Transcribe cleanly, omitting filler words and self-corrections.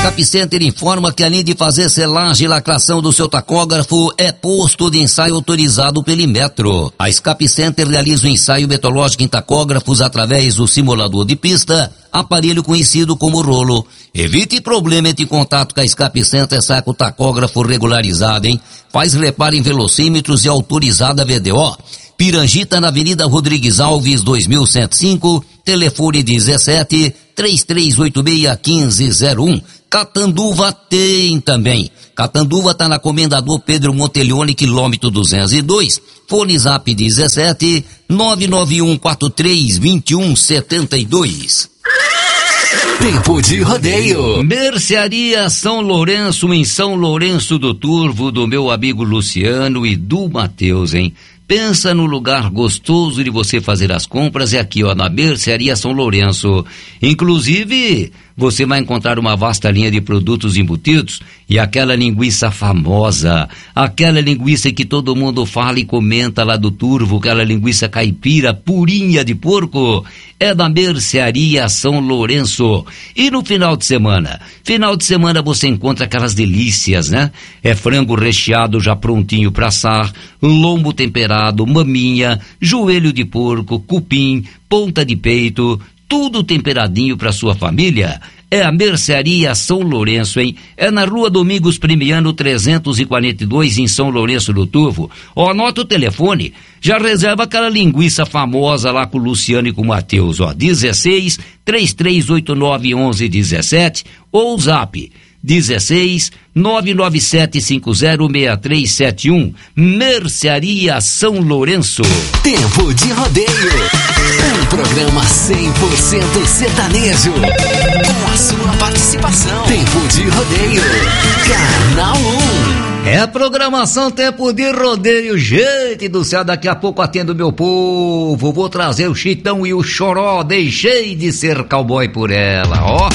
Scap Center informa que além de fazer selagem e lacração do seu tacógrafo, é posto de ensaio autorizado pelo Inmetro. A Scap Center realiza o ensaio metrológico em tacógrafos através do simulador de pista, aparelho conhecido como rolo. Evite problema entre contato com a Scap Center, sai com o tacógrafo regularizado, hein? Faz reparo em velocímetros e autorizada VDO. Pirangita, na Avenida Rodrigues Alves, 2105, telefone 17-3386-1501. Catanduva tem também. Catanduva tá na Comendador Pedro Monteleone, quilômetro 202, fone zap 17-99143-2172. Tempo de rodeio. Mercearia São Lourenço, em São Lourenço do Turvo, do meu amigo Luciano e do Matheus, hein? Pensa no lugar gostoso de você fazer as compras, é aqui, ó, na Mercearia São Lourenço. Inclusive, você vai encontrar uma vasta linha de produtos embutidos e aquela linguiça famosa, aquela linguiça que todo mundo fala e comenta lá do Turvo, aquela linguiça caipira purinha de porco, é da Mercearia São Lourenço. E no final de semana você encontra aquelas delícias, né? É frango recheado já prontinho para assar, lombo temperado, maminha, joelho de porco, cupim, ponta de peito, tudo temperadinho para sua família. É a Mercearia São Lourenço, hein? É na Rua Domingos Primiano 342, em São Lourenço do Turvo. Ó, anota o telefone, já reserva aquela linguiça famosa lá com o Luciano e com o Matheus, ó, 16-3389-1117 ou o zap 16-997506371. Mercearia São Lourenço. Tempo de rodeio. Um programa 100% sertanejo. Com a sua participação. Tempo de rodeio. Canal 1. É a programação Tempo de Rodeio. Gente do céu, daqui a pouco atendo meu povo. Vou trazer o Chitão e o Choró. Deixei de ser cowboy por ela, ó.